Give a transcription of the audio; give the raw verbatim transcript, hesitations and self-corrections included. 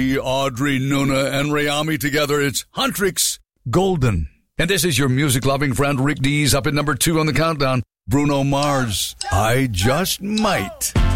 Audrey, Nuna, and Rayami together. It's Huntrix Golden. And this is your music-loving friend Rick Dees up at number two on the countdown. Bruno Mars, I Just Might.